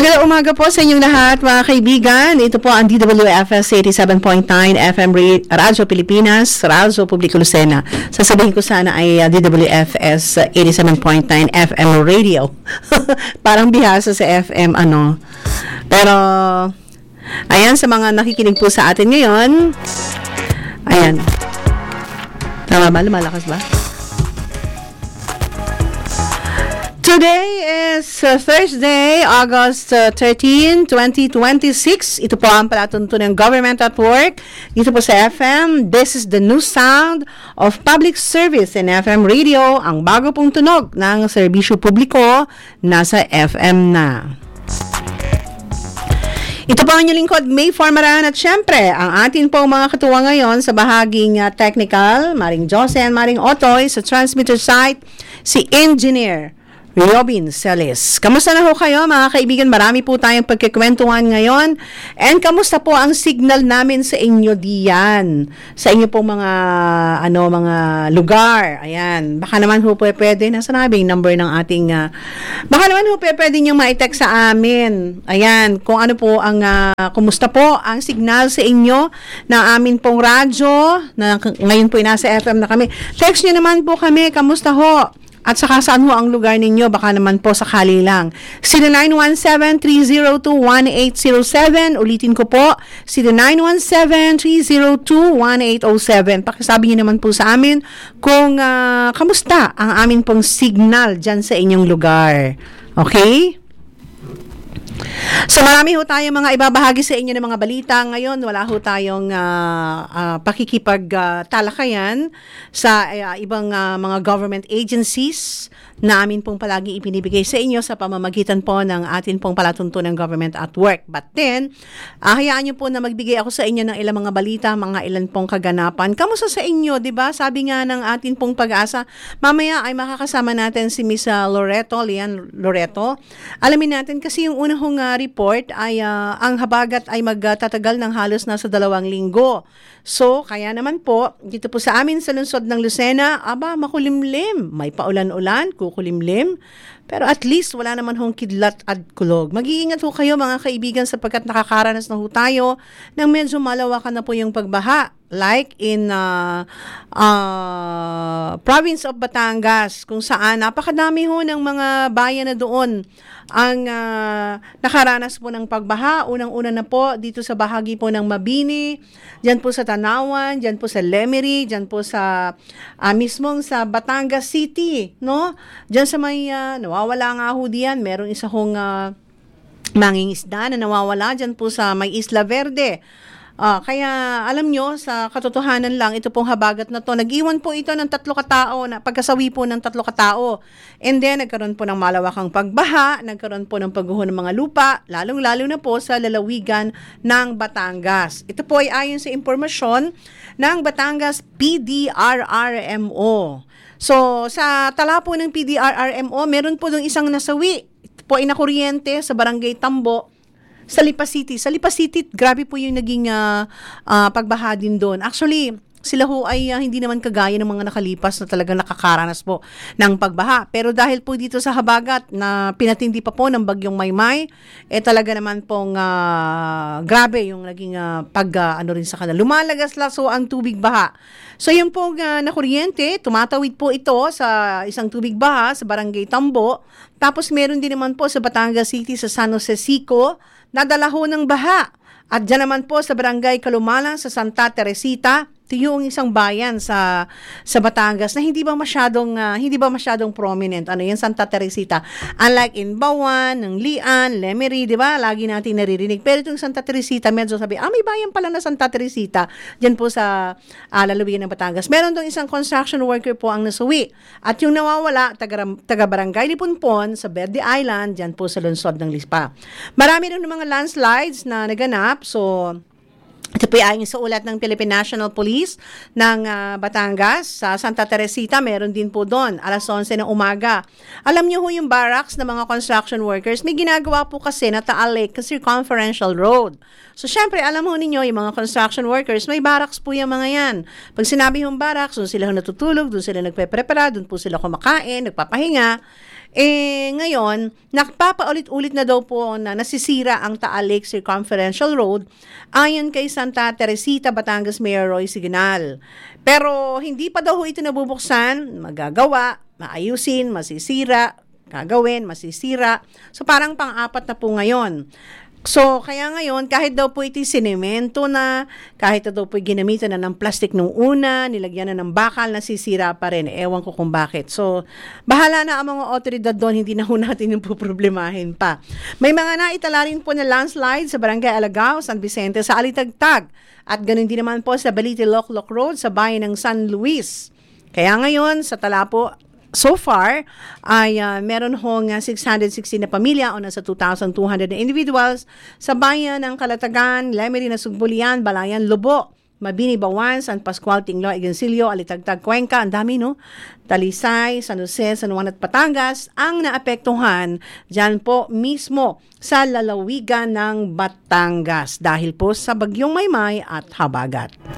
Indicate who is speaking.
Speaker 1: Magandang umaga po sa inyong lahat, mga kaibigan. Ito po ang DWFS 87.9 FM Radyo Pilipinas, Radyo Publiko Lucena. Sasabihin ko sana ay DWFS 87.9 FM Radio. Parang bihasa sa FM, ano. Pero, ayan, sa mga nakikinig po sa atin ngayon, ayan. Tama ba? Lumalakas ba? Today is Thursday, August 13, 2026. Ito po ang palatuntunan ng Government at Work. Dito po sa FM. This is the new sound of public service in FM radio. Ang bago pong tunog ng serbisyo publiko nasa FM na. Ito po ang inyong lingkod, May Formaran, at syempre, ang atin pong mga katuwa ngayon sa bahaging technical, Maring Jose and Maring Otoy, sa transmitter site, si Engineer Robin Celis. Kamusta na ho kayo, mga kaibigan? Marami po tayong pagkikwentuhan ngayon. And kamusta po ang signal namin sa inyo diyan? Sa inyo pong mga mga lugar. Ayan. Baka naman ho pwede, nasa nabing number ng ating baka naman ho pwede niyong ma-text sa amin. Ayan, kung ano po ang kumusta po ang signal sa inyo na amin pong radyo na ngayon po nasa FM na kami. Text niyo naman po kami, kamusta ho? At saka saan ho ang lugar ninyo? Baka naman po sakali lang. 0917-302-1807. Ulitin ko po, 0917-302-1807. Pakisabi niyo naman po sa amin kung kamusta ang amin pong signal dyan sa inyong lugar. Okay? So marami ho tayong mga ibabahagi sa inyo ng mga balita. Ngayon, wala ho tayong pakikipagtalakayan sa ibang mga government agencies na amin pong palagi ipinibigay sa inyo sa pamamagitan po ng atin pong palatuntunan ng Government at Work. But then, hayaan nyo po na magbigay ako sa inyo ng ilang mga balita, mga ilan pong kaganapan. Kamusta sa inyo, di ba? Sabi nga ng atin pong pag-asa, mamaya ay makakasama natin si Miss Lian Loreto. Alamin natin kasi yung unang report ay ang habagat ay magtatagal ng halos nasa 2 linggo. So, kaya naman po, dito po sa amin sa lungsod ng Lucena, makulimlim. May paulan-ulan, kukulimlim. Pero at least, wala naman hong kidlat at kulog. Mag-iingat ho kayo, mga kaibigan, sapagkat nakakaranas na ho tayo ng medyo malawakan na po yung pagbaha. Like in province of Batangas, kung saan napakadami ho ng mga bayan na doon ang nakaranas po ng pagbaha. Unang-una na po dito sa bahagi po ng Mabini, dyan po sa Tanawan, dyan po sa Lemery, dyan po sa mismong sa Batangas City, no? Dyan sa may nawawala nga ho diyan, merong isa hong mangingisda na nawawala dyan po sa may Isla Verde. Kaya alam nyo, sa katotohanan lang, ito pong habagat na to, nag-iwan po ito ng 3 katao, na pagkasawi po ng 3 katao. And then, nagkaroon po ng malawakang pagbaha, nagkaroon po ng pagguho ng mga lupa, lalong-lalo na po sa lalawigan ng Batangas. Ito po ay ayon sa impormasyon ng Batangas PDRRMO. So, sa tala po ng PDRRMO, meron po dong isang nasawi. Ito po ay nakuryente sa Barangay Tambo, sa Lipa City. Sa Lipa City, grabe po yung naging pagbaha din doon. Actually, sila ho ay hindi naman kagaya ng mga nakalipas na talagang nakakaranas po ng pagbaha. Pero dahil po dito sa habagat na pinatindi pa po ng bagyong Maymay, talaga naman pong grabe yung naging rin sa kanila. Lumalagas laso ang tubig baha. So yung pong nakuryente, tumatawid po ito sa isang tubig baha sa Barangay Tambo. Tapos meron din naman po sa Batangas City, sa San Jose Sico, nadala ho ng baha. At dyan naman po sa Barangay Kalumalang sa Santa Teresita, ito yung isang bayan sa Batangas na hindi ba masyadong prominent. Ano yung Santa Teresita? Unlike in Bawan, ng Lian, Lemery, di ba? Lagi natin naririnig. Pero itong Santa Teresita, medyo sabi, may bayan pala na Santa Teresita. Diyan po sa lalawigan ng Batangas. Meron tong isang construction worker po ang nasuwi. At yung nawawala, taga Barangay Lipunpon sa Verde Island, diyan po sa lungsod ng Lispa. Marami rin ng mga landslides na naganap. So, ito po ay sa ulat ng Philippine National Police ng Batangas. Sa Santa Teresita, meron din po doon, alas 11 ng umaga. Alam niyo ho yung barracks ng mga construction workers, may ginagawa po kasi na Taal Lake Circumferential Road. So, syempre, alam ho ninyo, yung mga construction workers, may barracks po yung mga yan. Pag sinabi yung barracks, doon sila natutulog, doon sila nagpe-prepara, doon po sila kumakain, nagpapahinga. Ngayon, nagpapaulit-ulit na daw po na nasisira ang Taal Lake Circumferential Road ayon kay Santa Teresita, Batangas Mayor Roy Signal. Pero hindi pa daw ito nabubuksan, magagawa, maayusin, masisira, gagawin, masisira. So parang pang-apat na po ngayon. So, kaya ngayon, kahit daw po ito'y sinemento na, kahit daw po ginamitan na ng plastic nung una, nilagyan na ng bakal, nasisira pa rin. Ewan ko kung bakit. So, bahala na ang mga otoridad doon, hindi na ho natin yung poproblemahin pa. May mga naitala rin po na landslide sa Barangay Alagao, San Vicente, sa Alitagtag. At ganun din naman po sa Balite Locloc Road sa bayan ng San Luis. Kaya ngayon, sa tala po, so far, ay meron hong 660 na pamilya o nasa 2,200 na individuals sa bayan ng Calatagan, Lemery na Sugbulian, Balayan, Lobo, Mabini, Bawan, San Pascual, Tinglo, Igansilio, Alitagtag, Cuenca, ang dami no? Talisay, San Jose, San Juan at Batangas ang naapektuhan dyan po mismo sa lalawigan ng Batangas dahil po sa bagyong Maymay at Habagat.